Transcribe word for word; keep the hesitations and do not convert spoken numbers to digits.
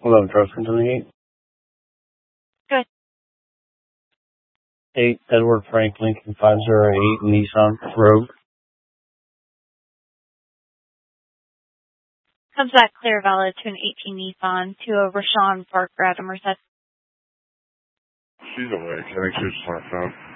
eleven Truscott twenty-eight. Good. eight Edward Frank Lincoln five oh eight Nissan Rogue. Comes back clear valid to an eighteen Nissan to a Rashawn Parker at a Merced. She's awake. I think she was just on her phone.